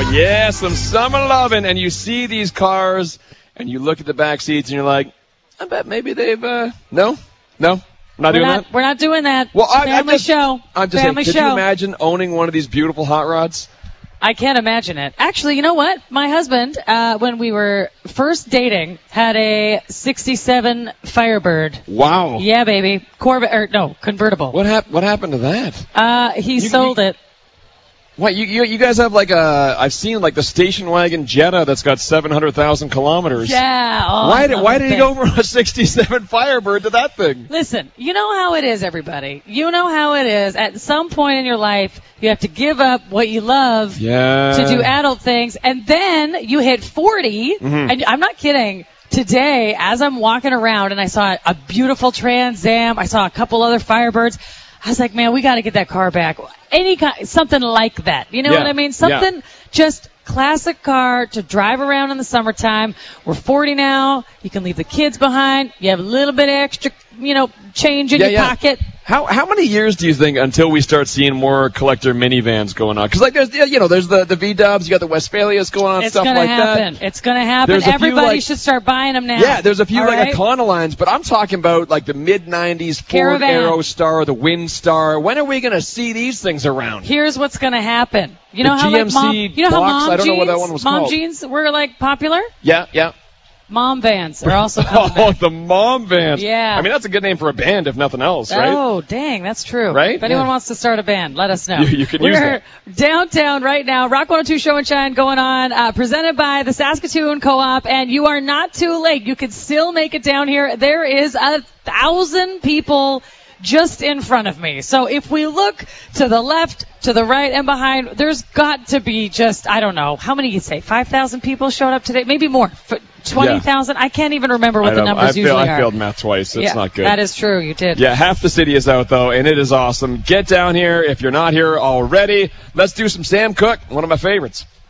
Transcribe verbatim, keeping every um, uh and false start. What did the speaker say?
Oh, yeah, some summer loving. And you see these cars, and you look at the back seats, and you're like, I bet maybe they've, uh, no? No? I'm not we're doing not, that? We're not doing that. Well, I, Family I'm just, show. I'm just Family saying, could show. you imagine owning one of these beautiful hot rods? I can't imagine it. Actually, you know what? My husband, uh, when we were first dating, had a sixty-seven Firebird. Wow. Yeah, baby. Corvette, or no, convertible. What, hap- what happened to that? Uh, he You- sold you- it. What, you, you you guys have like a, I've seen like the station wagon Jetta that's got seven hundred thousand kilometers. Yeah. Oh, Why I did love why that did he thing. go from a sixty-seven Firebird to that thing? Listen, you know how it is, everybody. You know how it is. At some point in your life, you have to give up what you love Yeah. to do adult things, and then you hit forty, Mhm. and I'm not kidding. Today, as I'm walking around and I saw a beautiful Trans Am, I saw a couple other Firebirds, I was like, man, we got to get that car back. Any kind, something like that. You know Yeah. what I mean? Something Yeah. just classic car to drive around in the summertime. We're forty now. You can leave the kids behind. You have a little bit of extra, you know, change in Yeah, your yeah. pocket. How how many years do you think until we start seeing more collector minivans going on? Because like there's you know there's the the V-Dubs, you got the Westphalias going on, It's stuff gonna like happen. that. It's gonna happen. There's a few, Everybody like- should start buying them now. Yeah, there's a few All like right? Econolines, but I'm talking about like the mid nineties Ford Caravan. Aerostar, the Windstar. When are we going to see these things around? Here's what's gonna happen. You The know how G M C like mom, you know how box? mom I don't know jeans, what that one was mom called. jeans were like popular. Yeah, yeah. Mom vans are also coming Oh, back. the mom vans. Yeah. I mean, that's a good name for a band, if nothing else, right? Oh, dang, that's true. Right? If anyone Yeah. wants to start a band, let us know. You- you can We're use that. downtown right now. Rock one oh two Show and Shine going on, uh, presented by the Saskatoon Co-op, and you are not too late. You can still make it down here. There is a thousand people just in front of me. So if we look to the left, to the right, and behind, there's got to be just, I don't know, how many you say? five thousand people showed up today? Maybe more. twenty thousand? I can't even remember what I the know. numbers I fail, usually I are. failed math twice. It's yeah, not good. That is true. You did. Yeah, half the city is out, though, and it is awesome. Get down here if you're not here already. Let's do some Sam Cooke, one of my favorites.